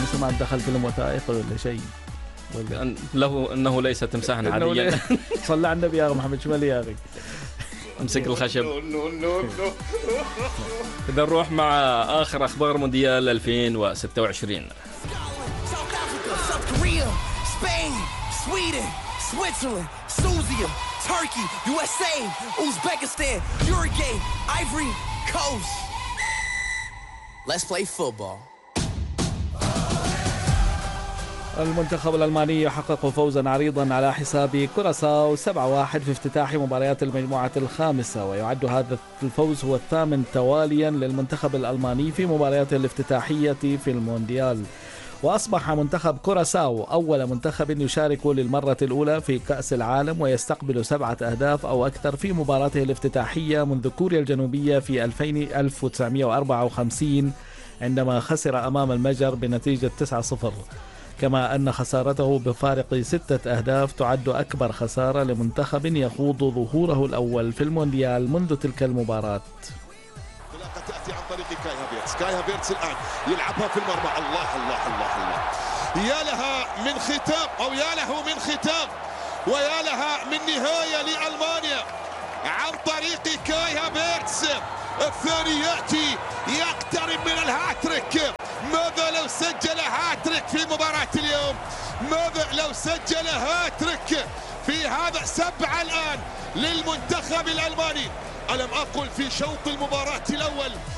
سمعت دخل فيلم وثائقي ولا شيء له أنه ليس تمساحا عاديا. صلى على النبي يا أخي محمد، شمال يا أخي امسك الخشب. إذا نروح مع آخر أخبار مونديال 2026. Switzerland, Suzia, Turkey, USA, Uzbekistan, Uruguay, Ivory Coast. Let's play football. المنتخب الألماني يحقق فوزا عريضا على حساب كوراساو 7-1 في افتتاح مباريات المجموعة الخامسة، ويعد هذا الفوز هو الثامن تواليا للمنتخب الألماني في مبارياته الافتتاحية في المونديال. وأصبح منتخب كوراساو أول منتخب يشارك للمرة الأولى في كأس العالم ويستقبل 7 أهداف أو أكثر في مباراته الافتتاحية منذ كوريا الجنوبية في 1954 عندما خسر أمام المجر بنتيجة 9-0. كما أن خسارته بفارق 6 أهداف تعد أكبر خسارة لمنتخب يخوض ظهوره الأول في المونديال منذ تلك المباراة. تأتي عن طريق كاي هافيرتس. كاي هافيرتس الآن يلعبها في المرمى. الله الله الله الله، يا لها من ختام أو يا له من ختام ويا لها من نهاية لألمانيا عن طريق كاي هافيرتس. الثاني يأتي يقترب من الهاتريك. ماذا لو سجل هاتريك في مباراة اليوم؟ ماذا لو سجل هاتريك في هذا 7 الآن للمنتخب الألماني؟ ألم أقل في شوط المباراة الأول